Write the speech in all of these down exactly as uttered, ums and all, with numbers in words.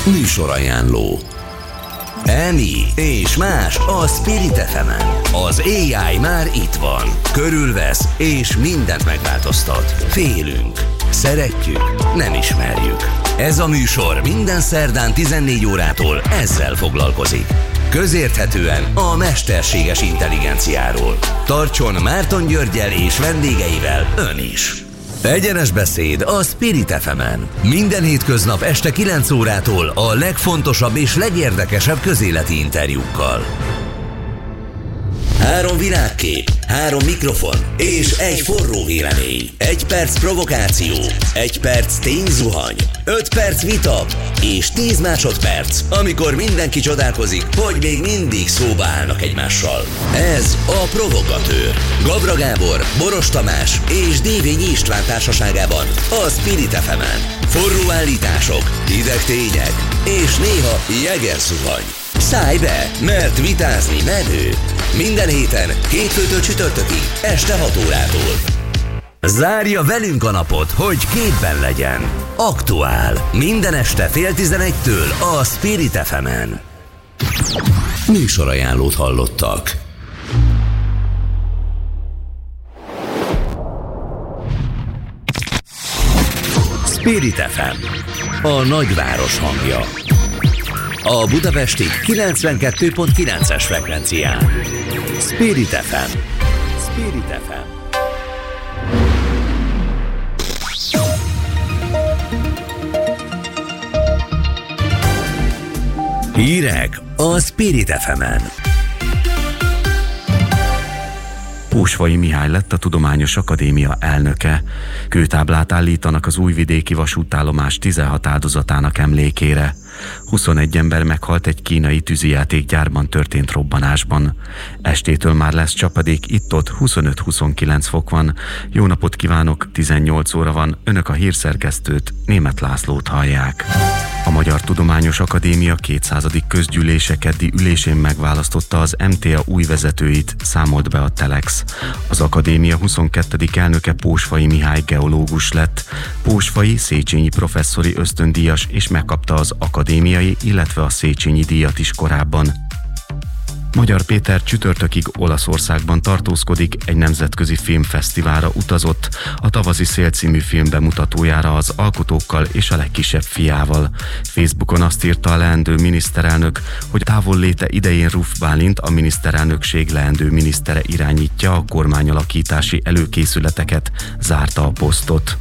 Műsorajánló. Emi és más a Spirit ef emen. Az á i már itt van. Körülvesz és mindent megváltoztat. Félünk. Szeretjük. Nem ismerjük. Ez a műsor minden szerdán tizennégy órától ezzel foglalkozik. Közérthetően a mesterséges intelligenciáról. Tartson Márton Györggyel és vendégeivel ön is. Egyenes beszéd a Spirit ef emen. Minden hétköznap este kilenc órától a legfontosabb és legérdekesebb közéleti interjúkkal. Három világkép, három mikrofon és egy forró vélemény. Egy perc provokáció, egy perc tényzuhany, öt perc vita és tíz másodperc, amikor mindenki csodálkozik, hogy még mindig szóba állnak egymással. Ez a Provokatőr. Gabra Gábor, Boros Tamás és Dévényi István társaságában a Spirit ef emen. Forró állítások, hideg tények és néha jegerzuhany. Szállj be, mert vitázni menő. Minden héten, hétfőtől csütörtökig, este hat órától. Zárja velünk a napot, hogy képben legyen. Aktuál. Minden este fél tizenegytől a Spirit ef emen. Műsorajánlót hallottak. Spirit ef em. A nagyváros hangja. A budapesti kilencvenkettő pont kilences frekvencián. Spirit ef em. Spirit ef em. Hírek a Spirit ef emen. Pósfai Mihály lett a Tudományos Akadémia elnöke. Kőtáblát állítanak az újvidéki vasútállomás tizenhat áldozatának emlékére. huszonegy ember meghalt egy kínai tűzijátékgyárban történt robbanásban. Estétől már lesz csapadék, itt-ott huszonöt-huszonkilenc fok van. Jó napot kívánok, tizennyolc óra van, önök a hírszerkesztőt, Németh Lászlót hallják. A Magyar Tudományos Akadémia kétszázadik közgyűlése keddi ülésén megválasztotta az em té á új vezetőit, számolt be a Telex. Az akadémia huszonkettedik elnöke Pósfai Mihály geológus lett. Pósfai Széchenyi professzori ösztöndíjas és megkapta az akadémiai, illetve a Széchenyi díjat is korábban. Magyar Péter csütörtökig Olaszországban tartózkodik, egy nemzetközi filmfesztiválra utazott, a Tavaszi szél című film bemutatójára az alkotókkal és a legkisebb fiával. Facebookon azt írta a leendő miniszterelnök, hogy távolléte idején Ruf Bálint, a miniszterelnökség leendő minisztere irányítja a kormányalakítási előkészületeket, zárta a posztot.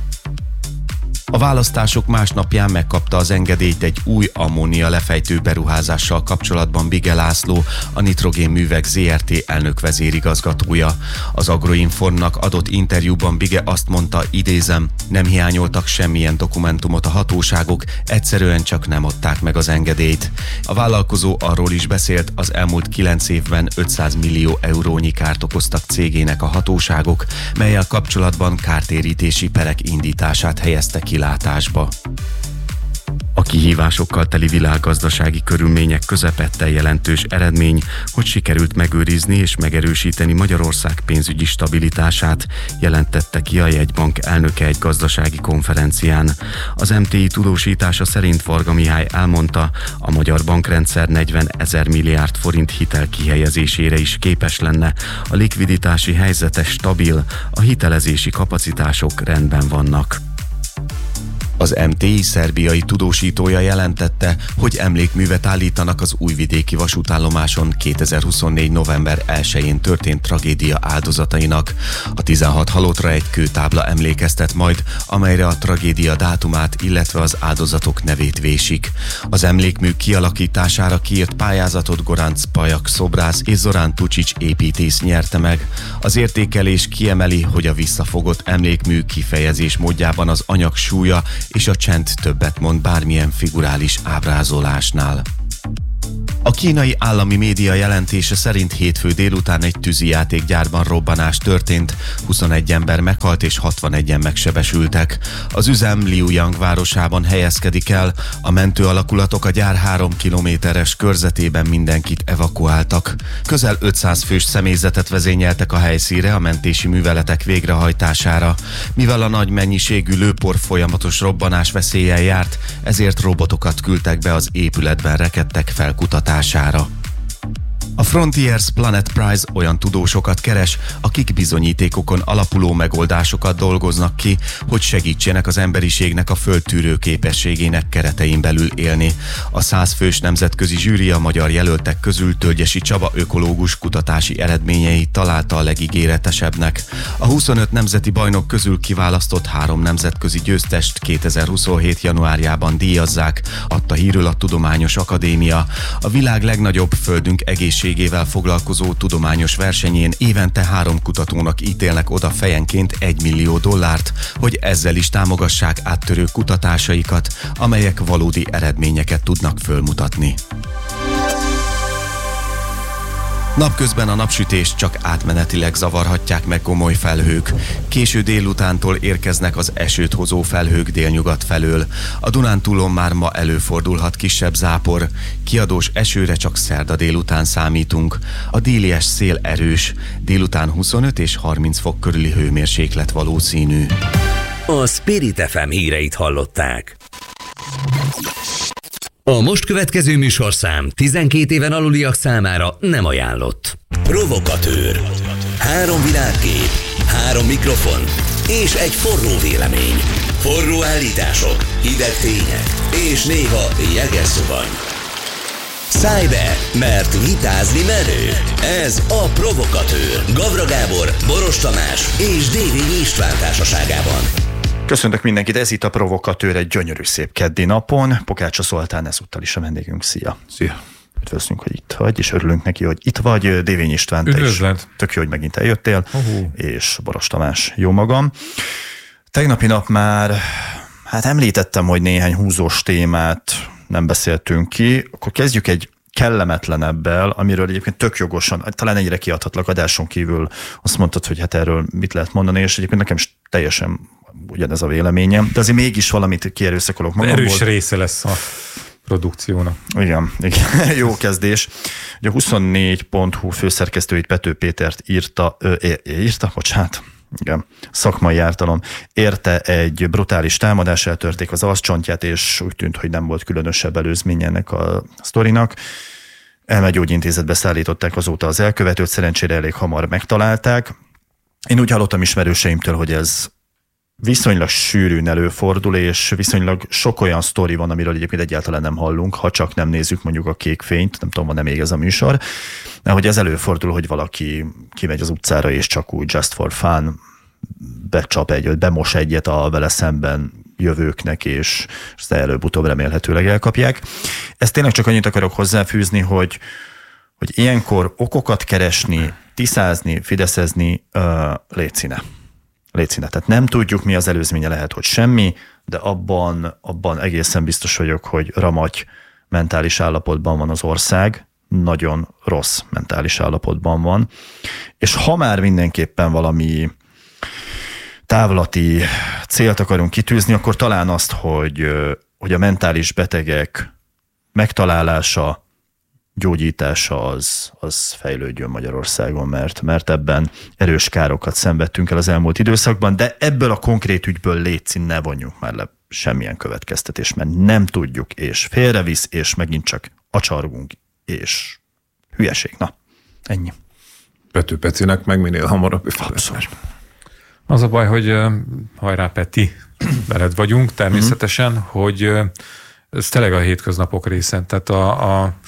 A választások másnapján megkapta az engedélyt egy új ammónia lefejtő beruházással kapcsolatban Bige László, a Nitrogénművek zé er té elnök vezérigazgatója. Az Agroinformnak adott interjúban Bige azt mondta, idézem, nem hiányoltak semmilyen dokumentumot a hatóságok, egyszerűen csak nem adták meg az engedélyt. A vállalkozó arról is beszélt, az elmúlt kilenc évben ötszáz millió eurónyi kárt okoztak cégének a hatóságok, melyel kapcsolatban kártérítési perek indítását helyezte ki látásba. A kihívásokkal teli világgazdasági körülmények közepette jelentős eredmény, hogy sikerült megőrizni és megerősíteni Magyarország pénzügyi stabilitását, jelentette ki a Jegybank elnöke egy gazdasági konferencián. Az em té i tudósítása szerint Varga Mihály elmondta, a magyar bankrendszer negyvenezer milliárd forint hitel kihelyezésére is képes lenne, a likviditási helyzete stabil, a hitelezési kapacitások rendben vannak. Az em té i szerbiai tudósítója jelentette, hogy emlékművet állítanak az újvidéki vasútállomáson kétezer-huszonnégy november elsején történt tragédia áldozatainak. A tizenhat halottra egy kőtábla emlékeztet majd, amelyre a tragédia dátumát, illetve az áldozatok nevét vésik. Az emlékmű kialakítására kiírt pályázatot Goránc Pajak szobrász és Zorán Tucsics építész nyerte meg. Az értékelés kiemeli, hogy a visszafogott emlékmű kifejezés módjában az anyag súlya és a csend többet mond bármilyen figurális ábrázolásnál. A kínai állami média jelentése szerint hétfő délután egy tűzijátékgyárban robbanás történt, huszonegy ember meghalt és hatvanegyen megsebesültek. Az üzem Liuyang városában helyezkedik el, a mentő alakulatok a gyár három kilométeres körzetében mindenkit evakuáltak. Közel ötszáz fős személyzetet vezényeltek a helyszínre a mentési műveletek végrehajtására. Mivel a nagy mennyiségű lőpor folyamatos robbanás veszéllyel járt, ezért robotokat küldtek be az épületben rekedtek felkutatására. A Frontiers Planet Prize olyan tudósokat keres, akik bizonyítékokon alapuló megoldásokat dolgoznak ki, hogy segítsenek az emberiségnek a földtűrő képességének keretein belül élni. A száz fős nemzetközi zsűri a magyar jelöltek közül Tölgyesi Csaba ökológus kutatási eredményeit találta a legígéretesebbnek. A huszonöt nemzeti bajnok közül kiválasztott három nemzetközi győztest kétezer-huszonhét januárjában díjazzák, adta hírül a Tudományos Akadémia. A világ legnagyobb földünk egészségével foglalkozó tudományos versenyén évente három kutatónak ítélnek oda fejenként egy millió dollárt, hogy ezzel is támogassák áttörő kutatásaikat, amelyek valódi eredményeket tudnak fölmutatni. Napközben a napsütést csak átmenetileg zavarhatják meg gomoly felhők. Késő délutántól érkeznek az esőt hozó felhők délnyugat felől. A Dunántúlon már ma előfordulhat kisebb zápor. Kiadós esőre csak szerda délután számítunk. A délies szél erős. Délután huszonöt és harminc fok körüli hőmérséklet valószínű. A Spirit ef em híreit hallották. A most következő műsorszám tizenkét éven aluliak számára nem ajánlott. Provokatőr. Három világkép, három mikrofon és egy forró vélemény. Forró állítások, hideg tények és néha jeges zuhany. Szállj be, mert vitázni merő. Ez a Provokatőr. Gavra Gábor, Boros Tamás és Dévényi István társaságában. Köszöntök mindenkit, ez itt a Provokatőr egy gyönyörű szép keddi napon. Pogácsa Zoltán ezúttal is a vendégünk. Szia! Szia! Üdvözlünk, hogy itt vagy, és örülünk neki, hogy itt vagy. Dévényi István, te is tök jó, hogy megint eljöttél, uh-huh. és Boros Tamás, jó magam. Tegnapi nap már, hát említettem, hogy néhány húzós témát nem beszéltünk ki, akkor kezdjük egy kellemetlenebbel, amiről egyébként tök jogosan, talán egyre kiadhatlak adáson kívül azt mondtad, hogy hát erről mit lehet mondani, és egyébként nekem is teljesen ugyanez a véleményem, de azért mégis valamit kierőszakolok magamból. Erős része lesz a produkciónak. Igen, igen. Jó kezdés. Ugye a huszonnégy pont hu főszerkesztőit Pető Pétert írta, ö, írta, bocsánat, igen, szakmai ártalom, érte egy brutális támadás, eltörték az arccsontját, és úgy tűnt, hogy nem volt különösebb előzménye ennek a sztorinak. Elmegyógyintézetbe szállították azóta az elkövetőt, szerencsére elég hamar megtalálták. Én úgy hallottam ismerőseimtől, hogy ez viszonylag sűrűn előfordul, és viszonylag sok olyan sztori van, amiről egyébként egyáltalán nem hallunk, ha csak nem nézzük mondjuk a Kék fényt, nem tudom, van-e még ez a műsor, de hogy ez előfordul, hogy valaki kimegy az utcára, és csak úgy just for fun becsap egyet, bemos egyet a vele szemben jövőknek, és ezt előbb-utóbb remélhetőleg elkapják. Ezt tényleg csak annyit akarok hozzáfűzni, hogy, hogy ilyenkor okokat keresni, tisztázni, fideszezni, uh, létszíne. Létszíne. Tehát nem tudjuk, mi az előzménye, lehet, hogy semmi, de abban, abban egészen biztos vagyok, hogy ramagy mentális állapotban van az ország, nagyon rossz mentális állapotban van, és ha már mindenképpen valami távlati célt akarunk kitűzni, akkor talán azt, hogy, hogy a mentális betegek megtalálása, gyógyítása az, az fejlődjön Magyarországon, mert, mert ebben erős károkat szenvedtünk el az elmúlt időszakban, de ebből a konkrét ügyből létszín ne vonjunk már le semmilyen következtetés, mert nem tudjuk, és félrevisz, és megint csak acsargunk, és hülyeség. Na, ennyi. Pető Pecinek meg minél hamarabb. Abszolút. Az a baj, hogy hajrá Peti, veled vagyunk természetesen, mm-hmm. hogy ez tényleg a hétköznapok részen, tehát a, a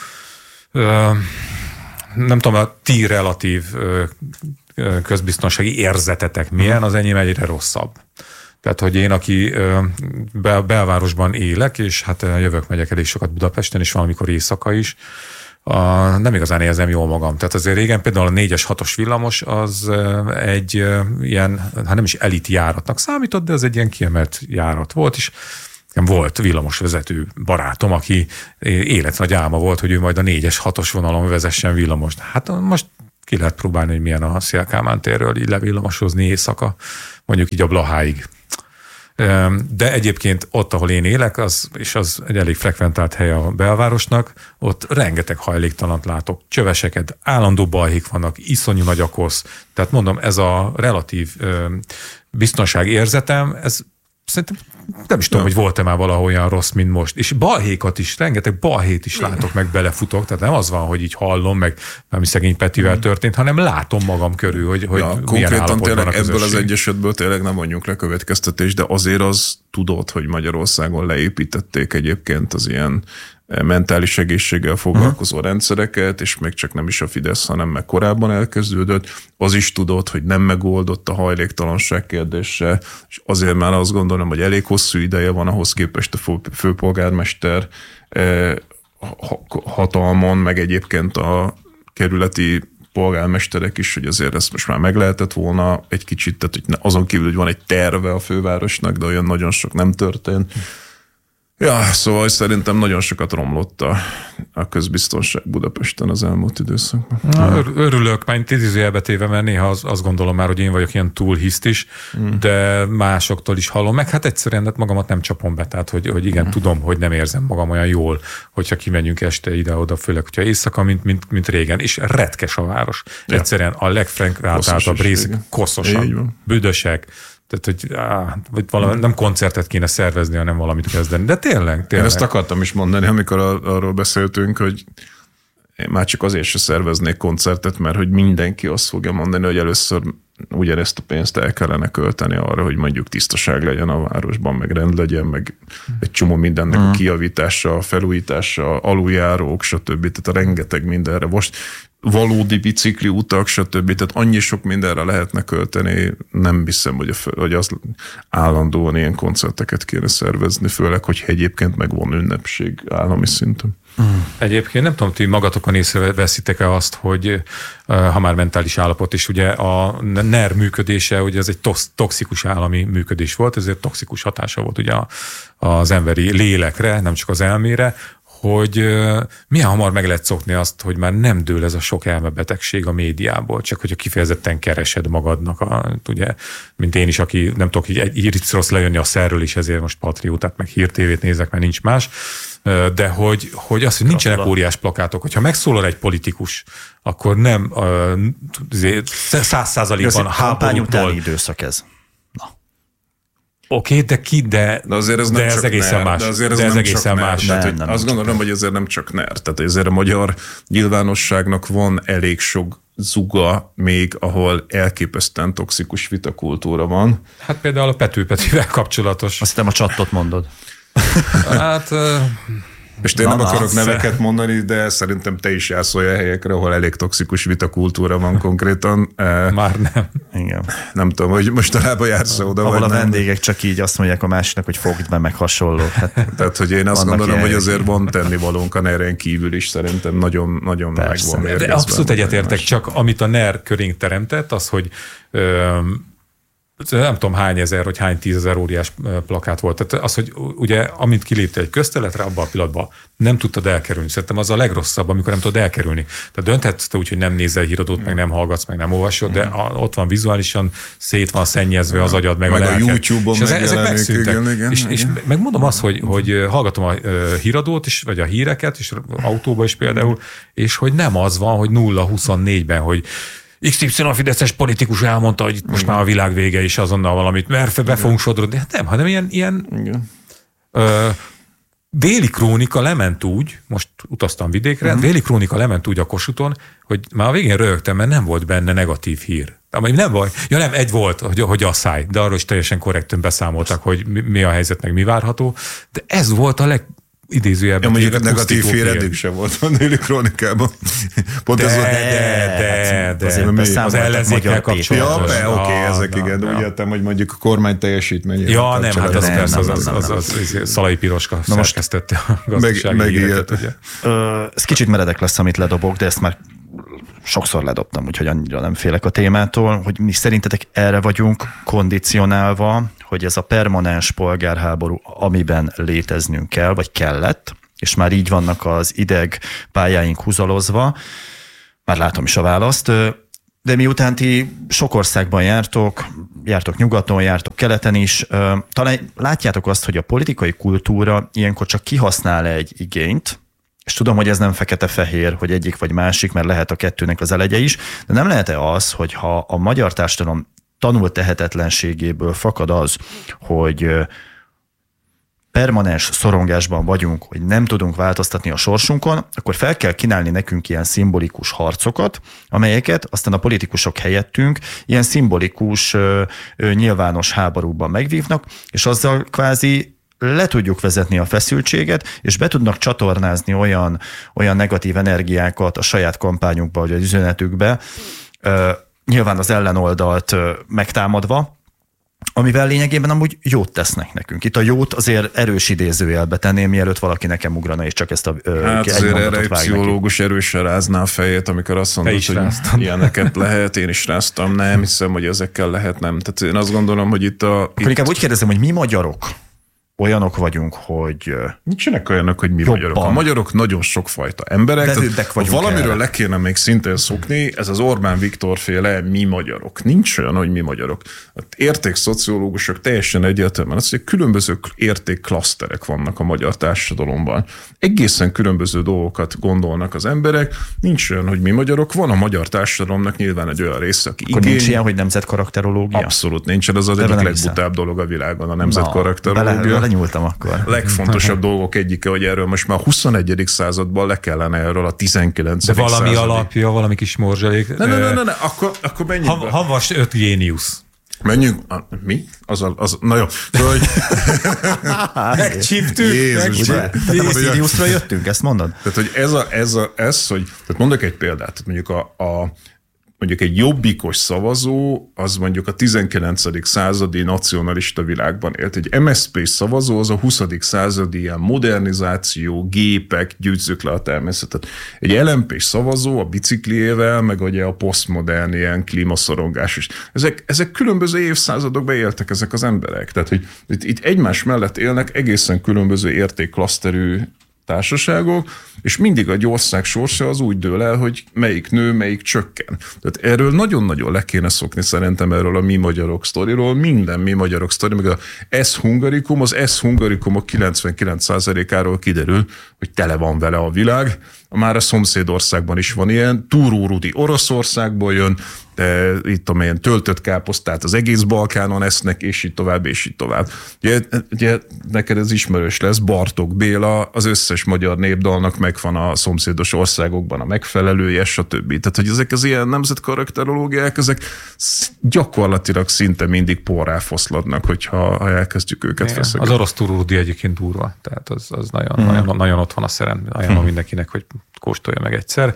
nem tudom, a ti relatív közbiztonsági érzetetek milyen, az enyém egyre rosszabb. Tehát, hogy én, aki belvárosban élek, és hát jövök, megyek elég sokat Budapesten, és valamikor éjszaka is, a, nem igazán érzem jól magam. Tehát azért régen például a négyes hatos villamos az egy ilyen, hát nem is elit járatnak számított, de ez egy ilyen kiemelt járat volt, és Volt villamosvezető barátom, aki életnagy álma volt, hogy ő majd a négyes, hatos vonalon vezessen villamost. Hát most ki lehet próbálni, hogy milyen a Széll Kálmán térről így levillamosozni éjszaka, mondjuk így a Blaháig. De egyébként ott, ahol én élek, az, és az egy elég frekventált hely a belvárosnak, ott rengeteg hajléktalant látok, csöveseket, állandó balhék vannak, iszonyú nagy a kosz. Tehát mondom, ez a relatív biztonságérzetem, ez szerintem nem is tudom, ja. hogy volt-e már valahol olyan rossz, mint most. És balhékat is, rengeteg balhét is látok, meg belefutok, tehát nem az van, hogy így hallom, meg nem is szegény Petivel történt, hanem látom magam körül, hogy, hogy ja, milyen állapotban a közösség. Ebből az egy esetből tényleg nem mondjuk le következtetés, de azért az tudod, hogy Magyarországon leépítették egyébként az ilyen mentális egészséggel foglalkozó uh-huh. rendszereket, és még csak nem is a Fidesz, hanem meg korábban elkezdődött. Az is tudod, hogy nem megoldott a hajléktalanság kérdése, és azért már azt gondolom, hogy elég hosszú ideje van ahhoz képest a fő, főpolgármester eh, hatalmon, meg egyébként a kerületi polgármesterek is, hogy azért ezt most már meg lehetett volna egy kicsit, tehát hogy azon kívül, hogy van egy terve a fővárosnak, de olyan nagyon sok nem történt. Ja, szóval szerintem nagyon sokat romlott a, a közbiztonság Budapesten az elmúlt időszakban. Na, örülök, már idézőjelbe téve, mert néha az, azt gondolom már, hogy én vagyok ilyen túl hiszt is, mm. de másoktól is hallom, meg hát egyszerűen hát magamat nem csapom be, tehát hogy, hogy igen, mm. tudom, hogy nem érzem magam olyan jól, hogyha kimegyünk este ide-oda, főleg, hogyha éjszaka, mint, mint, mint régen, és retkes a város. Ja. Egyszerűen a legfrenkáltabb részek koszosan, büdösek, tehát, hogy, á, hogy valami, nem koncertet kéne szervezni, hanem valamit kezdeni. De tényleg, tényleg. Én ezt akartam is mondani, amikor arról beszéltünk, hogy én már csak azért se szerveznék koncertet, mert hogy mindenki azt fogja mondani, hogy először ugyanezt a pénzt el kellene költeni arra, hogy mondjuk tisztaság legyen a városban, meg rend legyen, meg egy csomó mindennek a kijavítása, felújítása, aluljárók, stb. Tehát a rengeteg mindenre. Most valódi bicikli utak, stb. Tehát annyi sok mindenre lehetne költeni, nem hiszem, hogy, a, hogy az állandóan ilyen koncerteket kéne szervezni, főleg, hogy egyébként meg van ünnepség állami szinten. Egyébként nem tudom, ti magatokon észreveszitek-e azt, hogy ha már mentális állapot is, ugye a NER működése, ugye ez egy toxikus állami működés volt, ezért toxikus hatása volt ugye az emberi lélekre, nem csak az elmére, hogy milyen hamar meg lehet szokni azt, hogy már nem dől ez a sok elmebetegség a médiából, csak hogyha kifejezetten keresed magadnak, a, ugye, mint én is, aki nem tudok így egy rossz lejönni a szerről is, ezért most patriótát, meg hírtévét nézek, mert nincs más, de hogy, hogy az, hogy nincsenek óriás plakátok, hogyha megszólal egy politikus, akkor nem száz százalékban háborútól időszak ez. Oké, okay, de ki, de, de azért ez, de nem ez csak egészen ner, más. De azért ez de ez nem egészen csak más. Nem, tehát, nem, azt gondolom, hogy azért nem csak ner. Tehát azért a magyar nyilvánosságnak van elég sok zuga még, ahol elképesztően toxikus vitakultúra van. Hát például a Pető Petivel kapcsolatos. Azt hiszem a csatot mondod. Hát... És én nem akarok neveket mondani, de szerintem te is jársz olyan helyekre, ahol elég toxikus vitakultúra van konkrétan. Már nem. Igen. Nem tudom, hogy mostanában jársz oda, ahol vagy a nem. vendégek csak így azt mondják a másiknak, hogy fogd be, meg hasonló. Hát, tehát, hogy én azt gondolom, hogy azért van tennivalónk a NER-en kívül is, szerintem nagyon, nagyon meg van mérgezve. De abszolút egyetértek, csak amit a NER körénk teremtett, az, hogy öm, nem tudom hány ezer, vagy hány tízezer óriás plakát volt. Tehát az, hogy ugye, amint kilépte egy közterületre, abban a pillanatban nem tudtad elkerülni. Szerintem az a legrosszabb, amikor nem tudod elkerülni. Tehát dönthetsz te úgy, hogy nem nézel híradót, meg nem hallgatsz, meg nem olvasod, de ott van vizuálisan, szét van szennyezve az agyad, meg, meg a lelked. A YouTube-on megjelenik. Igen, igen, és, igen. és megmondom azt, hogy, hogy hallgatom a híradót, is, vagy a híreket, és autóba is például, és hogy nem az van, hogy nulla huszonnégyben, hogy iksz ipszilon fideszes politikus elmondta, hogy most már a világ vége is azonnal valamit, mert be fogunk sodrodni. Hát nem, hanem ilyen, ilyen ö, Déli Krónika lement úgy, most utaztam vidékre, uh-huh. Déli Krónika lement úgy a Kossuthon, hogy már a végén röhögtem, mert nem volt benne negatív hír. Nem baj. Ja nem, egy volt, hogy, hogy asszály, de arról is teljesen korrektön beszámoltak, hogy mi, mi a helyzet, meg mi várható. De ez volt a leg idézőjelben. Ja, mondjuk a negatív hír eddig sem volt a Déli Krónikában. Pont de, ez volt. De, de, de, de, de az ellenzékkel kapcsolatos. Ja, oké, ezek igen, de úgy értem, hogy mondjuk a kormány teljesítmény. Ja, nem, hát az persze, az Szalai Piroska szerkesztette a gazdasági híreket. Ez kicsit meredek lesz, amit ledobok, de ezt már sokszor ledobtam, úgyhogy annyira nem félek a témától, hogy mi szerintetek erre vagyunk kondicionálva, hogy ez a permanens polgárháború, amiben léteznünk kell, vagy kellett, és már így vannak az ideg pályáink húzalozva, már látom is a választ, de miután ti sok országban jártok, jártok nyugaton, jártok keleten is, talán látjátok azt, hogy a politikai kultúra ilyenkor csak kihasznál egy igényt, és tudom, hogy ez nem fekete-fehér, hogy egyik vagy másik, mert lehet a kettőnek az elegye is, de nem lehet-e az, hogy ha a magyar társadalom tanult tehetetlenségéből fakad az, hogy permanens szorongásban vagyunk, hogy nem tudunk változtatni a sorsunkon, akkor fel kell kínálni nekünk ilyen szimbolikus harcokat, amelyeket aztán a politikusok helyettünk ilyen szimbolikus ö, ö, nyilvános háborúban megvívnak, és azzal kvázi le tudjuk vezetni a feszültséget, és be tudnak csatornázni olyan, olyan negatív energiákat a saját kampányukba, vagy az üzenetükbe, ö, nyilván az ellenoldalt ö, megtámadva, amivel lényegében amúgy jót tesznek nekünk. Itt a jót azért erős idézőjelbe tenném, mielőtt valaki nekem ugrana, és csak ezt a ö, hát egy azért mondatot erre egy vág pszichológus neki. Erősen rázná a fejét, amikor azt mondod, hogy ráztad. Ilyeneket lehet, én is ráztam, nem hiszem, hogy ezekkel lehet, nem. Tehát én azt gondolom, hogy itt a... Akkor itt... inkább úgy kérdezem, hogy mi magyarok olyanok vagyunk, hogy... Nincsenek olyanok, hogy mi jobban. Magyarok. A magyarok nagyon sokfajta emberek. Tehát, ha valamiről erre. Le kéne még szintén szokni, ez az Orbán Viktor féle mi magyarok. Nincs olyan, hogy mi magyarok. Értékszociológusok teljesen egyértelműen azt, hogy különböző értékklaszterek vannak a magyar társadalomban. Egészen különböző dolgokat gondolnak az emberek. Nincs olyan, hogy mi magyarok. Van a magyar társadalomnak nyilván egy olyan része, aki Akkor igény... nincs ilyen, hogy nemzetkarakterológia? Abszolút nincsen. Ez az De egyik legbutább dolog a világon, a nemzetkarakterológia. Nyúltam akkor. A legfontosabb dolgok egyike, hogy erről most már a huszonegyedik században le kellene erről a tizenkilencedik De valami századi. Alapja, valami kis morzsalék. Ne, ne, ne, ne, ne. Akkor, akkor menjünk ha, Havas öt géniusz. Menjünk, a, mi? Az a, az, na jó. Hogy... Megcsíptük. Jézus. Tehát nem az Siriusra jöttünk, ezt mondod? Tehát, hogy ez, a, ez, a, ez hogy, tehát mondok egy példát, tehát mondjuk a, a mondjuk egy jobbikos szavazó, az mondjuk a tizenkilencedik századi nacionalista világban élt. Egy em es zé pés szavazó, az a huszadik századi ilyen modernizáció, gépek, gyűjtsük le a természetet. Egy el em pés szavazó a bicikliével, meg ugye a posztmodern ilyen klímaszorongás is. Ezek, ezek különböző évszázadokban éltek ezek az emberek. Tehát, hogy itt, itt egymás mellett élnek egészen különböző értékklaszterű társaságok, és mindig a ország sorsa az úgy dől el, hogy melyik nő, melyik csökken. Tehát erről nagyon-nagyon le kéne szokni szerintem erről a mi magyarok sztoriról, minden mi magyarok sztori, meg a S Hungarikum, az S Hungarikumok kilencvenkilenc százalékáról kiderül, hogy tele van vele a világ, már a szomszédországban is van ilyen, Túró Rudi Oroszországból jön, de itt amilyen töltött káposztát az egész Balkánon esznek, és így tovább, és így tovább. Ugye, ugye neked ez ismerős lesz, Bartók Béla, az összes magyar népdalnak megvan a szomszédos országokban a megfelelője, stb. Tehát, hogy ezek az ilyen nemzetkarakterológiák, ezek gyakorlatilag szinte mindig porrá foszladnak, hogyha ha elkezdjük őket ja, feszegetni. Az orosz Túró Rudi egyébként durva, tehát az, az nagyon, hmm. nagyon, nagyon ott van a szerem, ajánlom hmm. mindenkinek, hogy kóstolja meg egyszer.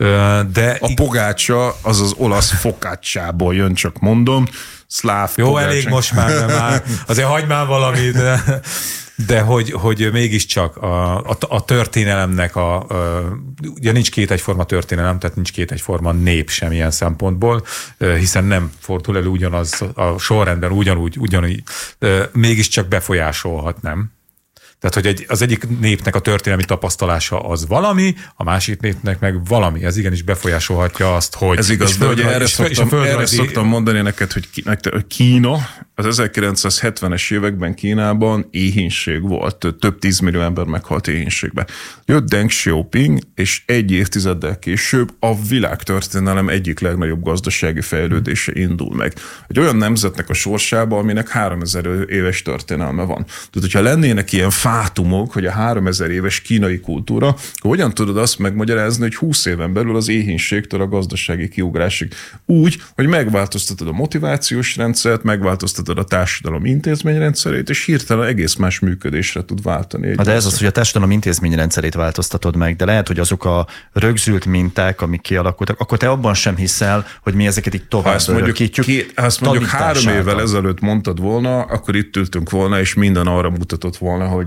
De a pogácsa az az olasz fokácsából jön, csak mondom. Szláv Jó, pogácsa. elég most már, már. Azért hagyd már valamit. De, de hogy, hogy mégiscsak a, a, a történelemnek a, a... Ugye nincs két egyforma történelem, tehát nincs két egyforma nép sem ilyen szempontból, hiszen nem fordul elő ugyanaz a sorrendben, ugyanúgy, ugyanúgy mégiscsak befolyásolhat, nem? Tehát, hogy egy, az egyik népnek a történelmi tapasztalása az valami, a másik népnek meg valami. Ez igenis befolyásolhatja azt, hogy... Ez igaz, de ugye erre, szoktam, erre szoktam mondani neked, hogy Kína, az ezerkilencszázhetvenes években Kínában éhínség volt, több tízmillió ember meghalt éhínségbe. Jött Deng Xiaoping, és egy évtizeddel később a világtörténelem egyik legnagyobb gazdasági fejlődése indul meg. Egy olyan nemzetnek a sorsába, aminek háromezer éves történelme van. Tehát, hogyha lennének ilyen fátumok, hogy a háromezer éves kínai kultúra, akkor hogyan tudod azt megmagyarázni, hogy húsz éven belül az éhínségtől a gazdasági kiugrásig úgy, hogy megváltoztatod a motivációs rendszert, megváltoztatod a társadalom intézményrendszerét, és hirtelen egész más működésre tud váltani. De ez az, hogy a társadalom intézményrendszerét változtatod meg, de lehet, hogy azok a rögzült minták, amik kialakultak, akkor te abban sem hiszel, hogy mi ezeket így tovább örökítjük. Ha ezt mondjuk három évvel ezelőtt mondtad volna, akkor itt ültünk volna, és minden arra mutatott volna, hogy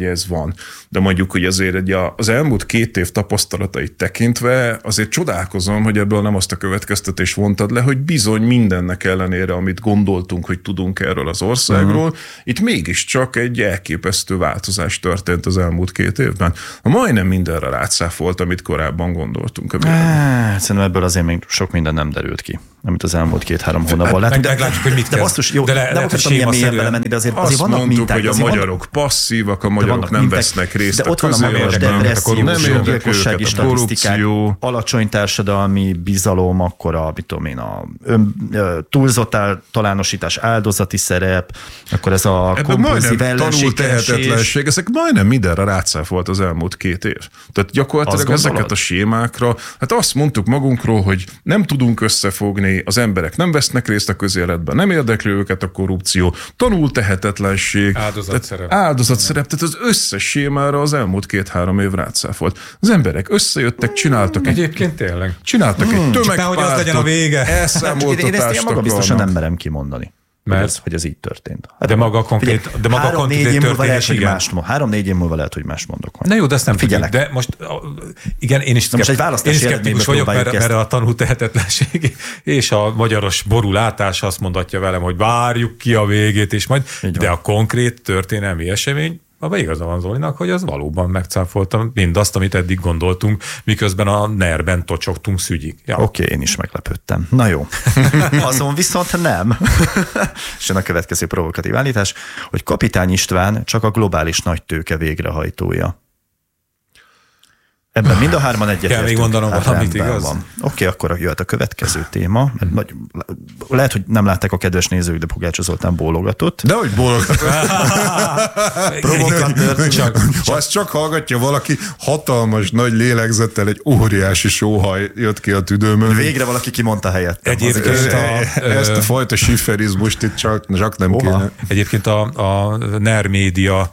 ez van. De mondjuk, hogy azért egy az elmúlt két év tapasztalatait tekintve azért csodálkozom, hogy ebből nem azt a következtetést vontad le, hogy bizony mindennek ellenére, amit gondoltunk, hogy tudunk erről az országról, uh-huh. itt mégiscsak egy elképesztő változás történt az elmúlt két évben. Majdnem mindenre rátszáfolt, amit korábban gondoltunk. Hát, szerintem ebből azért még sok minden nem derült ki, amit az elmúlt két-három hónapban látunk. Meg, meglátjuk, hogy mit de basszus, jó, de le, nem akartam ilyen mélyen belemenni, de azért, azt azért vannak mondtuk, minták. hogy a magyarok van, passzívak, a magyarok nem minták, vesznek részt de ott van a magas depressziós, gyilkossági statisztikák, alacsony társadalmi bizalom, akkor a, mit tudom én, a ön, túlzott talánosítás, áldozati szerep, akkor ez a kompulzív ellenségesség. Ezek majdnem mindenre rátszáfolt az elmúlt két év. Tehát gyakorlatilag ezeket a sémákra, hát azt mondtuk magunkról, hogy nem tudunk összefogni, az emberek nem vesznek részt a közéletben, nem érdekli őket a korrupció, tanul tehetetlenség, áldozatszerep. Áldozatszerep, tehát az összes sémára az elmúlt két-három év rátszáfolt. Az emberek összejöttek, csináltak egy... Egyébként tényleg. Csináltak hmm. egy tömegpártot, az legyen a vége. Elszámoltatást Én ezt én magam biztosan nem merem kimondani. Mert ez, hogy ez így történt. Hát de maga konkrét, figyelj, de maga három, konkrét négy történés, lehet, igen. Más, három-négy év múlva lehet, hogy más mondok. Na jó, de ezt nem figyelek. Tudjuk, de most igen, én is, szkept, szkept, én is szkeptikus vagyok, mert, mert a tanú tehetetlenség és a magyaros borulátás azt mondatja velem, hogy várjuk ki a végét, és majd, de a konkrét történelmi esemény, abban igaza van Zolinak, hogy az valóban megcáfolta mindazt, amit eddig gondoltunk, miközben a nerben tocsogtunk szügyig. Ja. Oké, okay, én is meglepődtem. Na jó. Azon viszont nem. És a következő provokatív állítás, hogy Kapitány István csak a globális nagytőke végrehajtója. Ebben mind a hárman egyetértünk. Kell még mondanom hát valamit, igaz? Oké, okay, akkor jöhet a következő téma. Lehet, hogy nem látták a kedves nézők, de Pogácsa Zoltán bólogatott. De hogy bólogatott? Provokatőr. Csak, ha ezt csak hallgatja valaki, hatalmas, nagy lélegzettel egy óriási sóhaj jött ki a tüdőmön. Végre valaki kimondta helyett. Egyébként a, ezt a fajta siferizmust itt csak, csak nem Oha. kéne. Egyébként a, a NER média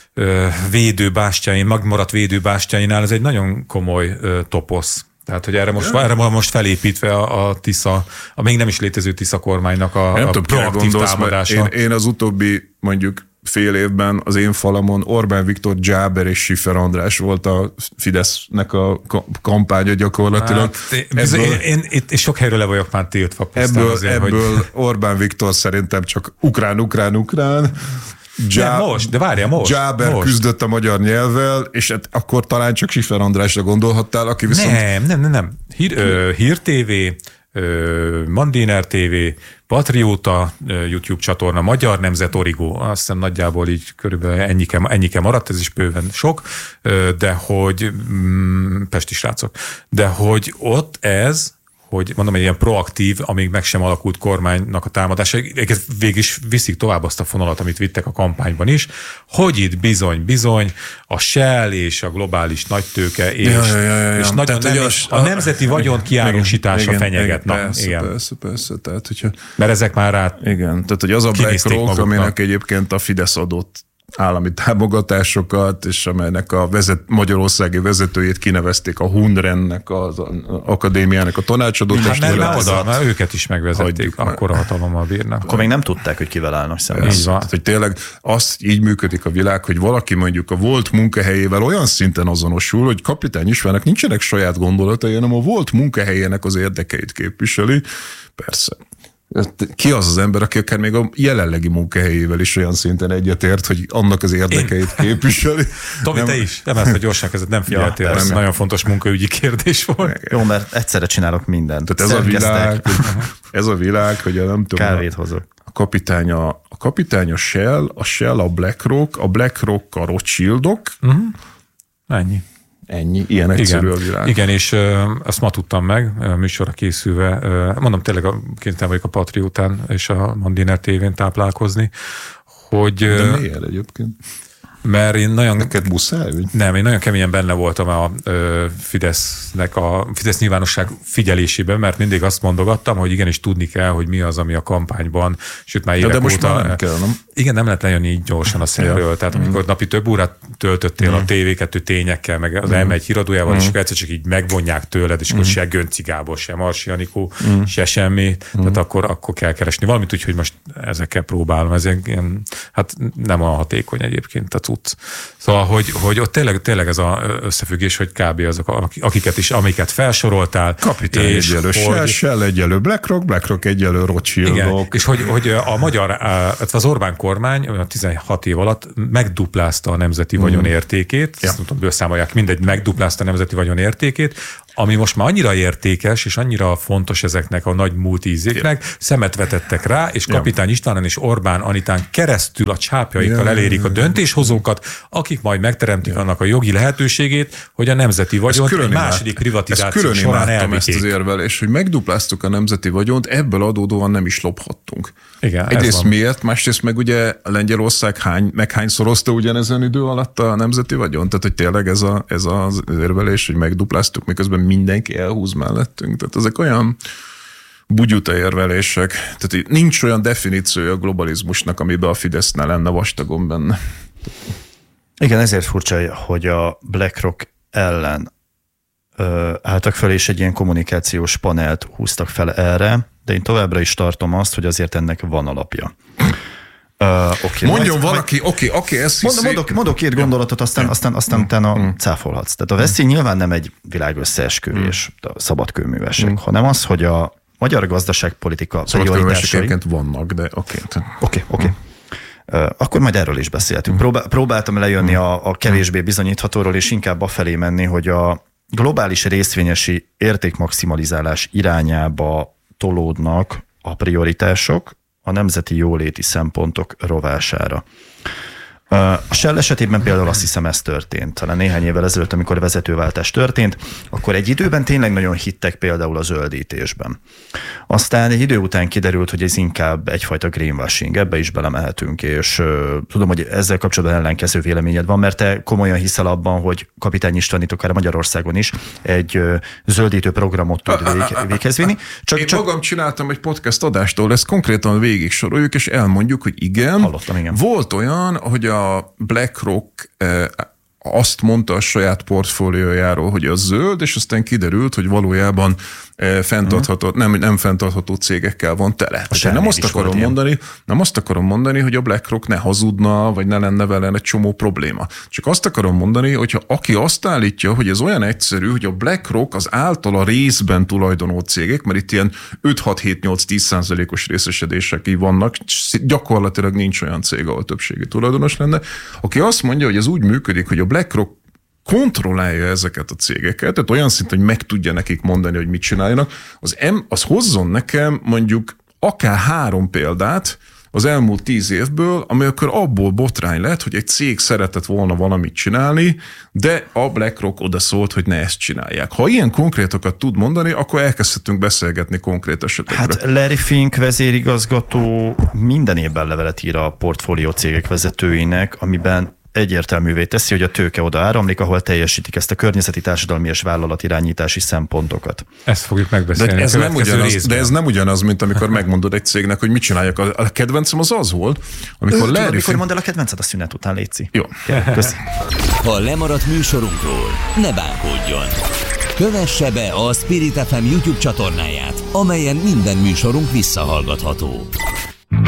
védőbástyáin, magmaradt védőbástyáinál ez egy nagyon komoly toposz. Tehát, hogy erre most, erre most felépítve a, a Tisza, a még nem is létező Tisza kormánynak a, a proaktív támadása. Én, én az utóbbi mondjuk fél évben az én falamon Orbán Viktor, Dzsáber és Schiffer András volt a Fidesznek a kampánya gyakorlatilag. Hát, ebből, én, én, én, én sok helyről le vagyok már tiltva. Ebből, azért, ebből hogy... Orbán Viktor szerintem csak ukrán, ukrán, ukrán. Dzsá... most, de várjál, most. Dzsáber most. küzdött a magyar nyelvvel, és hát akkor talán csak Schiffer Andrásra gondolhattál, aki viszont... Nem, nem, nem, nem. Hír, ö, Hír té vé, ö, Mandiner té vé, Patrióta ö, YouTube csatorna, Magyar Nemzet, Origo, azt hiszem nagyjából így körülbelül ennyike, ennyike maradt, ez is bőven sok, ö, de hogy, mm, pesti srácok, de hogy ott ez... hogy mondom, egy ilyen proaktív, amíg meg sem alakult kormánynak a támadása, végig is viszik tovább azt a fonalat, amit vittek a kampányban is, hogy itt bizony, bizony, a Shell és a globális nagytőke és, ja, ja, ja, ja. és nagyon tehát, nem, az, a nemzeti vagyon kiárusítása fenyeget. Igen, persze, igen. persze, persze. Tehát, hogyha, mert ezek már rá igen, tehát hogy az a BlackRock, aminek egyébként a Fidesz adott állami támogatásokat, és amelynek a vezet, magyarországi vezetőjét kinevezték a Hunrennek, az akadémiának a tanácsadó hát testület. oda, mert őket is megvezették, akkor a hatalommal bírnak. Akkor még nem tudták, hogy kivel állnak szemben. Így van. Tehát, hogy tényleg azt így működik a világ, hogy valaki mondjuk a volt munkahelyével olyan szinten azonosul, hogy Kapitány Istvánnak nincsenek saját gondolatai, hanem a volt munkahelyének az érdekeit képviseli. Persze. Ki az az ember, aki akár még a jelenlegi munkahelyével is olyan szinten egyetért, hogy annak az érdekeit Én. képviseli. Tomi, nem... te is? Nem ezt, hogy gyorsan kezdett, nem figyeltél. Ja, ez nagyon fontos munkaügyi kérdés volt. Jó, mert egyszerre csinálok mindent. Tehát ez a világ, ez a világ, hogy a nem tudom. Kávét hozok. A kapitány a, a kapitány a Shell, a Shell a BlackRock, a BlackRock a Rothschildok. Uh-huh. Ennyi. Ennyi, ilyen egyszerű igen, a világ. Igen, és ö, azt ma tudtam meg, ö, műsorra készülve, ö, mondom tényleg a, kénytelen vagyok a Patriótán és a Mandiner té vén táplálkozni, hogy... De miért egyébként? Mert én nagyon... Neked muszáj? Vagy? Nem, én nagyon keményen benne voltam a ö, Fidesznek, a Fidesz nyilvánosság figyelésében, mert mindig azt mondogattam, hogy igenis tudni kell, hogy mi az, ami a kampányban, sőt már évek de most óta... már nem kell, nem? Igen, nem lehet lejönni így gyorsan a szemről. Ja. Tehát amikor mm. napi több órát töltöttél mm. a té vé kettő tényekkel, meg az mm. em egy híradójával, mm. és egyszer csak így megvonják tőled, és mm. akkor se Gönci Gábor, se Marsi Anikó, mm. se semmi, mm. tehát akkor, akkor kell keresni valamit, úgyhogy most ezekkel próbálom. Ez ilyen, hát nem a hatékony egyébként. Tehát tudsz. Szóval, hogy, hogy ott tényleg, tényleg ez az összefüggés, hogy kb. Azok, akiket is, amiket felsoroltál. Kapitány egyelő Shell, Shell egyelő BlackRock, BlackRock egyelő Rothschildok. És hogy, hogy a magyar, az Orbán kormány a tizenhat év alatt megduplázta a nemzeti mm. vagyon értékét, ja. Ezt tudom, számolják, mindegy, megduplázta a nemzeti vagyon értékét, ami most már annyira értékes, és annyira fontos ezeknek a nagy multiízéknek, ja. Szemet vetettek rá, és Kapitány ja. Istvánon és Orbán Anitán keresztül a csápjaikkal ja. elérik a döntéshozókat, akik majd megteremtik ja. annak a jogi lehetőségét, hogy a nemzeti vagyont egy második privatizáció során elvitték. Ezt az érvelés, hogy megdupláztuk a nemzeti vagyont, ebből adódóan nem is lophattunk. Igen, egyrészt miért, másrészt meg ugye Lengyelország hány, meg hányszorozta ugyanezen idő alatt a nemzeti vagyont? Tehát, hogy tényleg ez, a, ez az érvelés, hogy megdupláztuk, miközben mindenki elhúz mellettünk. Tehát ezek olyan bugyuta érvelések. Tehát nincs olyan definíciója a globalizmusnak, amiben a Fidesz ne lenne vastagon benne. Igen, ezért furcsa, hogy a BlackRock ellen ö, álltak fel, és egy ilyen kommunikációs panelt húztak fel erre, de én továbbra is tartom azt, hogy azért ennek van alapja. Uh, okay, Mondjon majd, valaki, oké, okay, oké, okay, ezt hiszi. Mondok, mondok két gondolatot, aztán, ja. aztán, aztán utána mm. cáfolhatsz. Tehát a veszély mm. nyilván nem egy világösszeesküvés, mm. a szabadkőművesek, mm. hanem az, hogy a magyar gazdaságpolitika prioritásai... vannak, de oké. Okay. Oké, okay, oké. Okay. Uh, akkor majd erről is beszéltünk. Próbál, próbáltam lejönni mm. a, a kevésbé bizonyíthatóról, és inkább afelé menni, hogy a globális részvényesi értékmaximalizálás irányába tolódnak a prioritások a nemzeti jóléti szempontok rovására. A Shell esetében például azt hiszem ez történt. Talán néhány évvel ezelőtt, amikor a vezetőváltás történt, akkor egy időben tényleg nagyon hittek például a zöldítésben. Aztán egy idő után kiderült, hogy ez inkább egyfajta greenwashing, ebbe is belemehetünk, és uh, tudom, hogy ezzel kapcsolatban ellenkező véleményed van, mert te komolyan hiszel abban, hogy Kapitány István itt akár Magyarországon is egy uh, zöldítő programot tud vég, véghez vinni. Csak, Én csak... magam csináltam egy podcast adástól, ezt konkrétan végig soroljuk, és elmondjuk, hogy igen, Hallottam, igen. volt olyan, hogy a a BlackRock eh, azt mondta a saját portfóliójáról, hogy az zöld, és aztán kiderült, hogy valójában eh, fenntartható, uh-huh. nem, nem fenntartható cégekkel van tele. Nem azt akarom mondani, nem azt akarom mondani, hogy a BlackRock ne hazudna, vagy ne lenne vele egy csomó probléma. Csak azt akarom mondani, hogyha aki azt állítja, hogy ez olyan egyszerű, hogy a BlackRock az általa részben tulajdonó cégek, mert itt ilyen öt hat hét nyolc tíz százalékos részesedések vannak, gyakorlatilag nincs olyan cég, ahol többségi tulajdonos lenne. Aki azt mondja, hogy ez úgy működik, hogy a BlackRock kontrollálja ezeket a cégeket, tehát olyan szinten, hogy meg tudja nekik mondani, hogy mit csináljanak, az, em, az hozzon nekem mondjuk akár három példát az elmúlt tíz évből, ami akkor abból botrány lett, hogy egy cég szeretett volna valamit csinálni, de a BlackRock oda szólt, hogy ne ezt csinálják. Ha ilyen konkrétokat tud mondani, akkor elkezdhetünk beszélgetni konkrét esetekre. Hát Larry Fink vezérigazgató minden évben levelet ír a portfólió cégek vezetőinek, amiben egyértelművé teszi, hogy a tőke oda áramlik, ahol teljesítik ezt a környezeti, társadalmi és vállalatirányítási szempontokat. Ezt fogjuk megbeszélni. De ez, nem ugyanaz, de ez nem ugyanaz, mint amikor megmondod egy cégnek, hogy mit csináljak. A kedvencem az az volt, amikor Ő, Larry Mikor Fink... mondd el a kedvenced a szünet után, létszi. Jó. Köszi. Ha lemaradt műsorunkról, ne bánkódjon. Kövesse be a Spirit ef em YouTube csatornáját, amelyen minden műsorunk visszahallgatható.